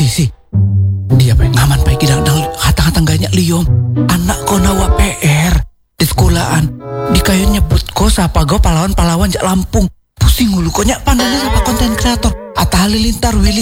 Si. Dia pe ngaman pai kidang hatang-hatang ganyak liom. Anak ko nawa PR di sekolahan. Di kayu nyebut ko sapa go pahlawan-pahlawan jak Lampung. Pusing ulu ko nyak pandangnya sapa konten kreator. Ata halilintar Willy